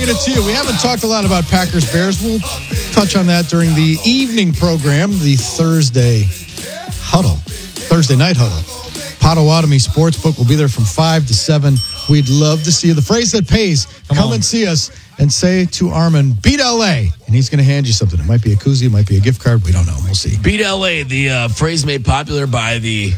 bringing it to you. We haven't talked a lot about Packers-Bears. We'll touch on that during the evening program, the Thursday night huddle. Potawatomi Sportsbook will be there from 5 to 7. We'd love to see you. The phrase that pays, come and see us and say to Armin, beat LA. And he's going to hand you something. It might be a koozie, it might be a gift card. We don't know. We'll see. Beat LA, the phrase made popular by the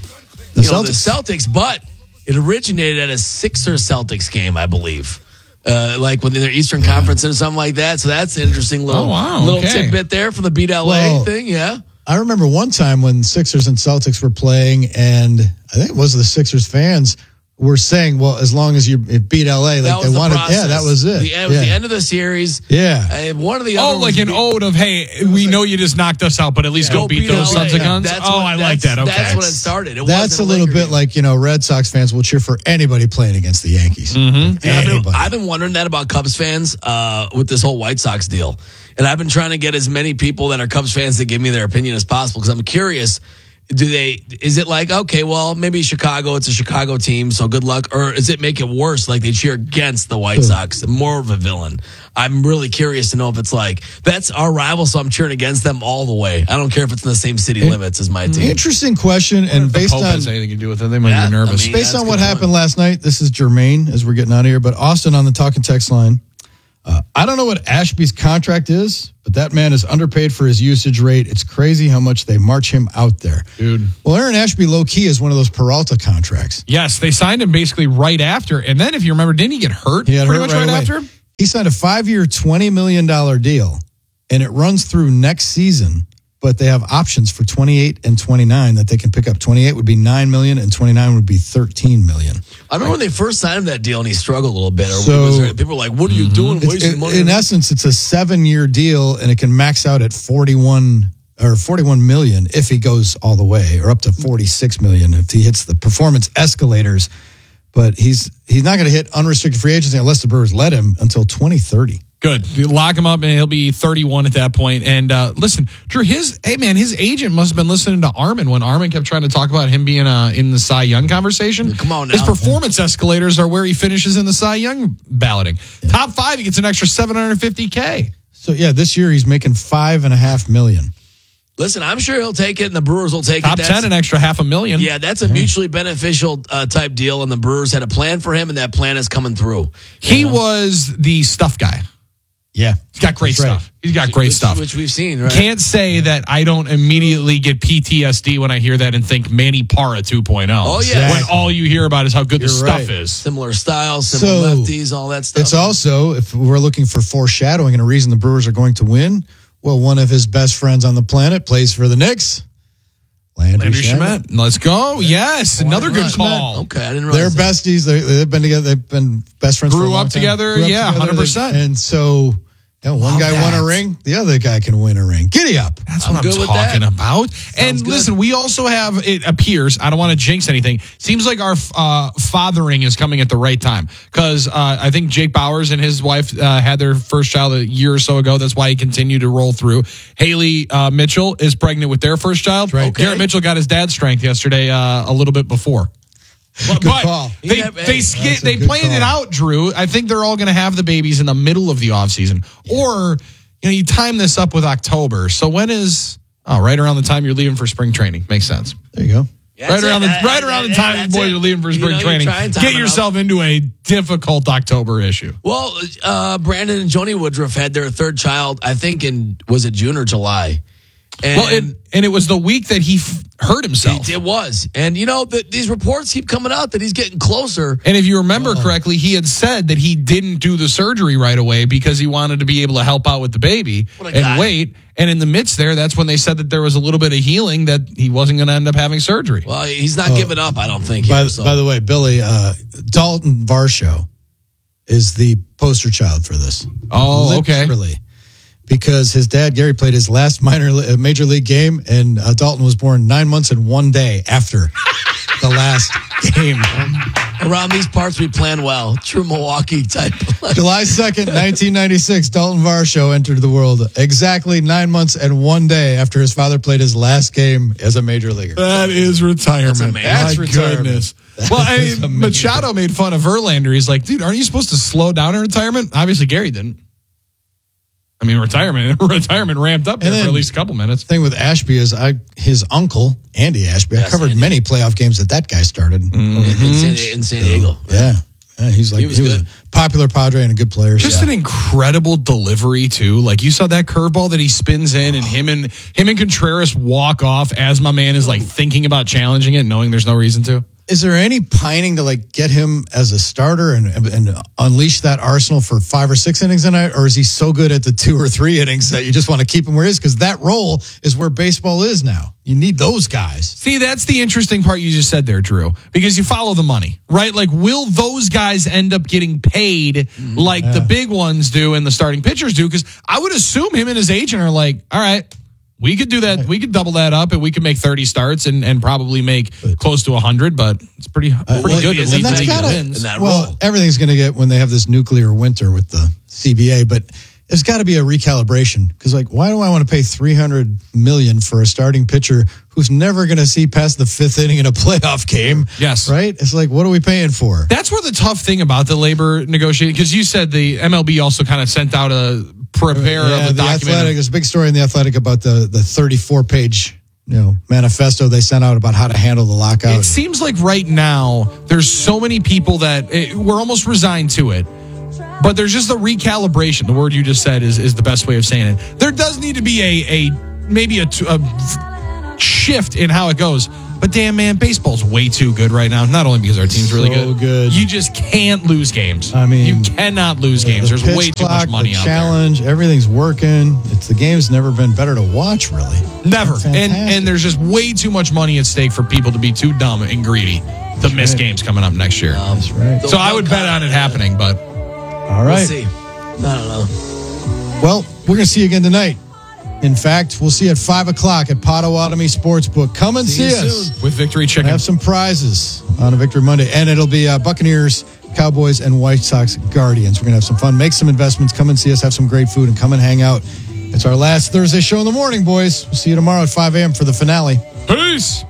Celtics, but it originated at a Sixers-Celtics game, I believe. Like when they're Eastern Conference or something like that. So that's an interesting little tidbit there for the beat LA thing, yeah. I remember one time when Sixers and Celtics were playing, and I think it was the Sixers fans were saying, well, as long as you beat LA, like they wanted, that was it. The end of the series. Yeah. One of the other like an ode of, hey, we know you just knocked us out, but at least go beat those sons of guns. I like that. Okay. That's when it started. That's a little bit like, Red Sox fans will cheer for anybody playing against the Yankees. Mm-hmm. I've been wondering that about Cubs fans with this whole White Sox deal. And I've been trying to get as many people that are Cubs fans to give me their opinion as possible because I'm curious. Is it like, okay, well, maybe Chicago, it's a Chicago team, so good luck? Or does it make it worse, like they cheer against the White Sox, more of a villain? I'm really curious to know if it's like, that's our rival, so I'm cheering against them all the way. I don't care if it's in the same city limits as my team. Interesting question, and based on... has anything to do with it, they might be nervous. Based on what happened last night, this is Jermaine, as we're getting out of here, but Austin on the talking text line. I don't know what Ashby's contract is, but that man is underpaid for his usage rate. It's crazy how much they march him out there. Dude. Well, Aaron Ashby low-key is one of those Peralta contracts. Yes, they signed him basically right after. And then, if you remember, didn't he get hurt? He got pretty hurt much right after? He signed a 5-year, $20 million deal, and it runs through next season. But they have options for 28 and 29 that they can pick up. 28 would be $9 million, and 29 would be $13 million. I remember when they first signed him that deal, and he struggled a little bit. People were like, "What are you doing? Wasting money?" In essence, it's a 7-year deal, and it can max out at 41 million if he goes all the way, or up to 46 million if he hits the performance escalators. But he's not going to hit unrestricted free agency unless the Brewers let him until 2030. Good. You lock him up, and he'll be 31 at that point. And listen, Drew, his agent must have been listening to Armin when Armin kept trying to talk about him being in the Cy Young conversation. Come on now. His performance escalators are where he finishes in the Cy Young balloting. Yeah. Top 5, he gets an extra $750K. So, this year he's making $5.5 million. Listen, I'm sure he'll take it, and the Brewers will take Top 10, an extra $500,000. Yeah, that's a mutually beneficial type deal, and the Brewers had a plan for him, and that plan is coming through. He was the stuff guy. Yeah. He's got great stuff. Right. He's got great stuff. Which we've seen, right? Can't say that I don't immediately get PTSD when I hear that and think Manny Parra 2.0. Oh, yeah. When all you hear about is how good the stuff is. Similar styles, similar lefties, all that stuff. It's also, if we're looking for foreshadowing and a reason the Brewers are going to win, well, one of his best friends on the planet plays for the Knicks. Landry Shamet. Let's go. Yes, another good call. Okay, I didn't realize they're besties. They've been together. They've been best friends for a long time. Grew up together. 100%. And so... one guy won a ring, the other guy can win a ring. Giddy up. That's what I'm talking about. And listen, we also have, it appears, I don't want to jinx anything, seems like our fathering is coming at the right time. Because I think Jake Bowers and his wife had their first child a year or so ago. That's why he continued to roll through. Haley Mitchell is pregnant with their first child. Right. Okay. Garrett Mitchell got his dad's strength yesterday a little bit before. But call. They planned it out, Drew. I think they're all going to have the babies in the middle of the offseason. Yeah. Or, you time this up with October. So when is, right around the time you're leaving for spring training. Makes sense. There you go. Yeah, right around the time you're leaving for spring training. Get yourself into a difficult October issue. Well, Brandon and Joni Woodruff had their third child, I think was it June or July? And it was the week that he hurt himself. It was. And, these reports keep coming out that he's getting closer. And if you remember correctly, he had said that he didn't do the surgery right away because he wanted to be able to help out with the baby and wait. And in the midst there, that's when they said that there was a little bit of healing that he wasn't going to end up having surgery. Well, he's not giving up, I don't think. By the way, Billy, Dalton Varsho is the poster child for this. Oh, okay. Literally. Because his dad, Gary, played his last major league game, and Dalton was born 9 months and 1 day after the last game. Around these parts, we plan well. True Milwaukee type. July 2nd, 1996, Dalton Varsho entered the world exactly 9 months and 1 day after his father played his last game as a major leaguer. That is retirement. That's My goodness. Well, Machado made fun of Verlander. He's like, dude, aren't you supposed to slow down in retirement? Obviously, Gary didn't. I mean, retirement ramped up there for at least a couple minutes. The thing with Ashby is his uncle, Andy Ashby, I covered many playoff games that guy started. In San Diego. Yeah. He was a popular Padre and a good player. Just an incredible delivery too. Like you saw that curveball that he spins in, and him and Contreras walk off as my man is like thinking about challenging it, knowing there's no reason to. Is there any pining to like get him as a starter and unleash that arsenal for 5 or 6 innings a night, or is he so good at the 2 or 3 innings that you just want to keep him where he is? Because that role is where baseball is now. You need those guys. See, that's the interesting part you just said there, Drew, because you follow the money, right? Like, will those guys end up getting paid like the big ones do and the starting pitchers do? Because I would assume him and his agent are like, all right, we could do that. We could double that up, and we could make 30 starts and probably make close to 100. But it's pretty good. Everything's going to get when they have this nuclear winter with the CBA, but there's got to be a recalibration because, like, why do I want to pay $300 million for a starting pitcher who's never going to see past the 5th inning in a playoff game? Yes, right. It's like, what are we paying for? That's where the tough thing about the labor negotiating, because you said the MLB also kind of sent out a prepare of the document. Athletic, there's a big story in the Athletic about the 34-page manifesto they sent out about how to handle the lockout. It seems like right now there's so many people that we're almost resigned to it. But there's just a recalibration. The word you just said is the best way of saying it. There does need to be maybe a shift in how it goes. But damn, man, baseball's way too good right now. Not only because our team's really good. You just can't lose games. I mean, you cannot lose games. There's way too much money out there. Challenge, everything's working. The game's never been better to watch, really. Never. And there's just way too much money at stake for people to be too dumb and greedy to miss games coming up next year. That's right. So I would bet on it happening, but all right. We'll see. I don't know. Well, we're going to see you again tonight. In fact, we'll see you at 5 o'clock at Potawatomi Sportsbook. Come and see us with Victory Chicken. We'll have some prizes on a Victory Monday, and it'll be Buccaneers, Cowboys, and White Sox Guardians. We're going to have some fun, make some investments, come and see us, have some great food, and come and hang out. It's our last Thursday show in the morning, boys. We'll see you tomorrow at 5 a.m. for the finale. Peace.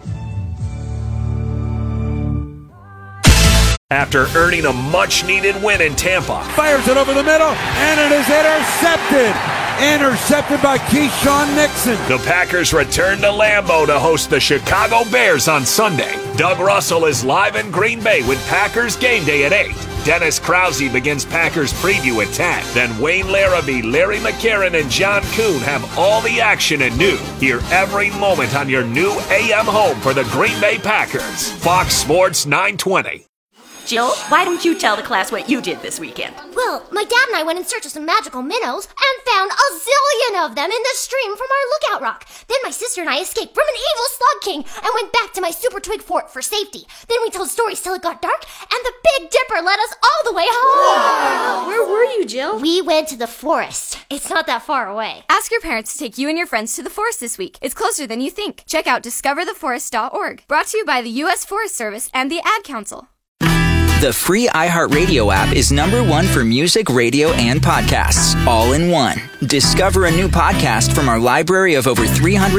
After earning a much-needed win in Tampa. Fires it over the middle, and it is intercepted. Intercepted by Keyshawn Nixon. The Packers return to Lambeau to host the Chicago Bears on Sunday. Doug Russell is live in Green Bay with Packers Game Day at 8. Dennis Krause begins Packers Preview at 10. Then Wayne Larrabee, Larry McCarron, and John Kuhn have all the action and new. Hear every moment on your new AM home for the Green Bay Packers. Fox Sports 920. Jill, why don't you tell the class what you did this weekend? Well, my dad and I went in search of some magical minnows and found a zillion of them in the stream from our lookout rock. Then my sister and I escaped from an evil slug king and went back to my super twig fort for safety. Then we told stories till it got dark, and the Big Dipper led us all the way home. Wow. Where were you, Jill? We went to the forest. It's not that far away. Ask your parents to take you and your friends to the forest this week. It's closer than you think. Check out discovertheforest.org. Brought to you by the U.S. Forest Service and the Ad Council. The free iHeartRadio app is #1 for music, radio, and podcasts, all in one. Discover a new podcast from our library of over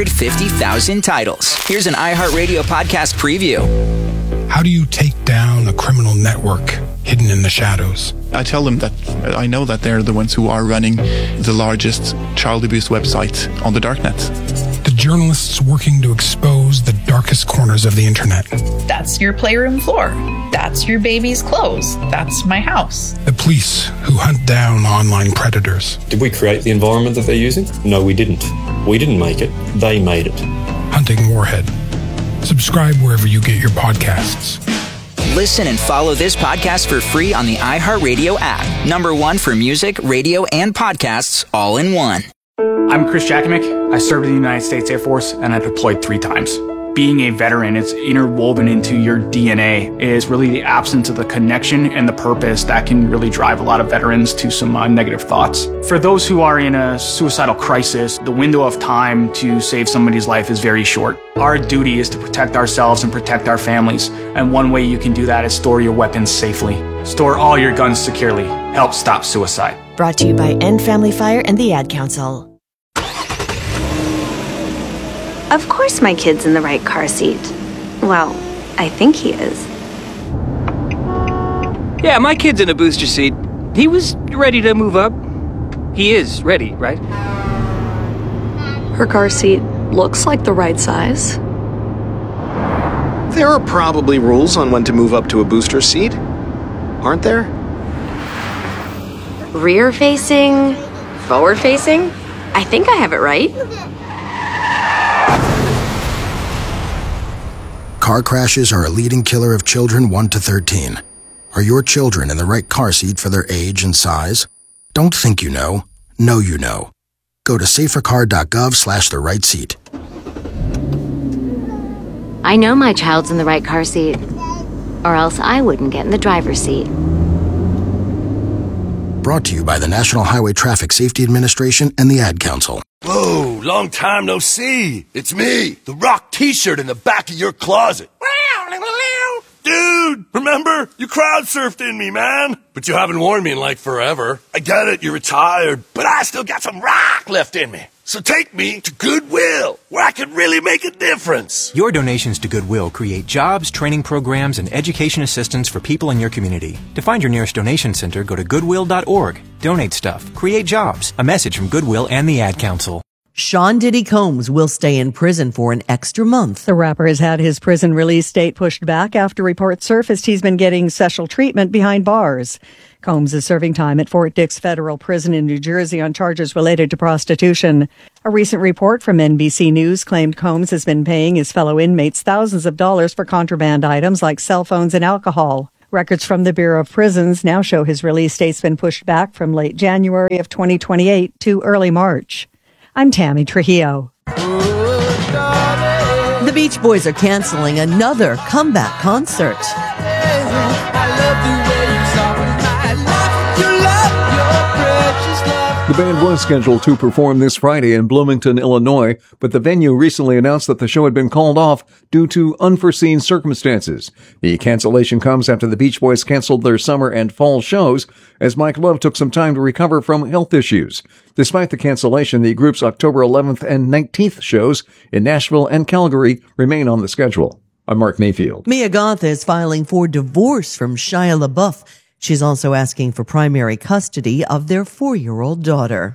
350,000 titles. Here's an iHeartRadio podcast preview. How do you take down a criminal network hidden in the shadows? I tell them that I know that they're the ones who are running the largest child abuse website on the darknet. The journalists working to expose the darkest corners of the internet. That's your playroom floor. That's your baby's clothes. That's my house. The police who hunt down online predators. Did we create the environment that they're using? No, we didn't. We didn't make it. They made it. Hunting Warhead. Subscribe wherever you get your podcasts. Listen and follow this podcast for free on the iHeartRadio app. #1 for music, radio, and podcasts, all in one. I'm Chris Jakimick. I served in the United States Air Force, and I deployed 3 times. Being a veteran, it's interwoven into your DNA. It is really the absence of the connection and the purpose that can really drive a lot of veterans to some negative thoughts. For those who are in a suicidal crisis, the window of time to save somebody's life is very short. Our duty is to protect ourselves and protect our families, and one way you can do that is store your weapons safely. Store all your guns securely. Help stop suicide. Brought to you by End Family Fire and the Ad Council. Of course my kid's in the right car seat. Well, I think he is. Yeah, my kid's in a booster seat. He was ready to move up. He is ready, right? Her car seat looks like the right size. There are probably rules on when to move up to a booster seat, aren't there? Rear facing, forward facing? I think I have it right. Car crashes are a leading killer of children 1 to 13. Are your children in the right car seat for their age and size? Don't think you know. Know you know. Go to safercar.gov/the right seat. I know my child's in the right car seat, or else I wouldn't get in the driver's seat. Brought to you by the National Highway Traffic Safety Administration and the Ad Council. Whoa, long time no see. It's me, the Rock t-shirt in the back of your closet. Dude, remember? You crowd surfed in me, man. But you haven't worn me in like forever. I get it, you're retired, but I still got some rock left in me. So take me to Goodwill, where I can really make a difference. Your donations to Goodwill create jobs, training programs, and education assistance for people in your community. To find your nearest donation center, go to goodwill.org. Donate stuff. Create jobs. A message from Goodwill and the Ad Council. Sean Diddy Combs will stay in prison for an extra month. The rapper has had his prison release date pushed back after reports surfaced he's been getting special treatment behind bars. Combs is serving time at Fort Dix Federal Prison in New Jersey on charges related to prostitution. A recent report from NBC News claimed Combs has been paying his fellow inmates thousands of dollars for contraband items like cell phones and alcohol. Records from the Bureau of Prisons now show his release date's been pushed back from late January of 2028 to early March. I'm Tammy Trujillo. The Beach Boys are canceling another comeback concert. The band was scheduled to perform this Friday in Bloomington, Illinois, but the venue recently announced that the show had been called off due to unforeseen circumstances. The cancellation comes after the Beach Boys canceled their summer and fall shows, as Mike Love took some time to recover from health issues. Despite the cancellation, the group's October 11th and 19th shows in Nashville and Calgary remain on the schedule. I'm Mark Mayfield. Mia Goth is filing for divorce from Shia LaBeouf. She's also asking for primary custody of their 4-year-old daughter.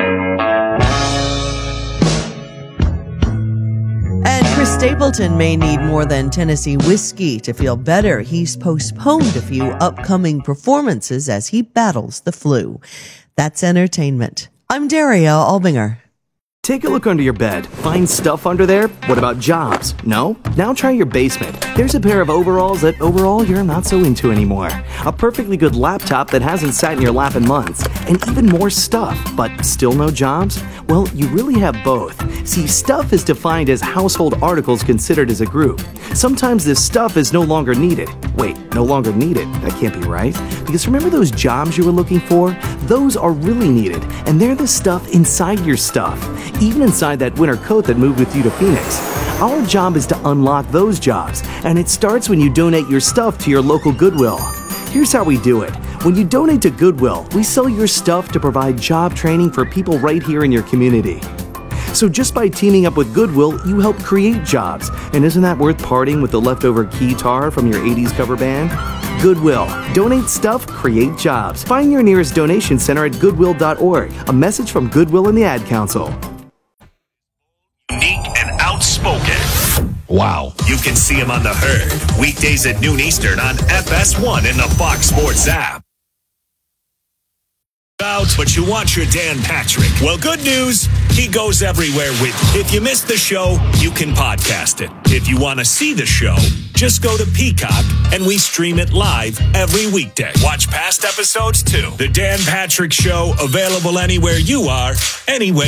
And Chris Stapleton may need more than Tennessee whiskey to feel better. He's postponed a few upcoming performances as he battles the flu. That's entertainment. I'm Daria Albinger. Take a look under your bed. Find stuff under there? What about jobs? No? Now try your basement. There's a pair of overalls that overall you're not so into anymore. A perfectly good laptop that hasn't sat in your lap in months. And even more stuff, but still no jobs? Well, you really have both. See, stuff is defined as household articles considered as a group. Sometimes this stuff is no longer needed. Wait, no longer needed? That can't be right. Because remember those jobs you were looking for? Those are really needed, and they're the stuff inside your stuff. Even inside that winter coat that moved with you to Phoenix. Our job is to unlock those jobs, and it starts when you donate your stuff to your local Goodwill. Here's how we do it. When you donate to Goodwill, we sell your stuff to provide job training for people right here in your community. So just by teaming up with Goodwill, you help create jobs. And isn't that worth parting with the leftover keytar from your 80s cover band? Goodwill. Donate stuff, create jobs. Find your nearest donation center at goodwill.org. A message from Goodwill and the Ad Council. Unique and outspoken. Wow. You can see him on The Herd. Weekdays at noon Eastern on FS1 and the Fox Sports app. But you want your Dan Patrick. Well, good news. He goes everywhere with you. If you missed the show, you can podcast it. If you want to see the show, just go to Peacock and we stream it live every weekday. Watch past episodes too. The Dan Patrick Show, available anywhere you are, anyway.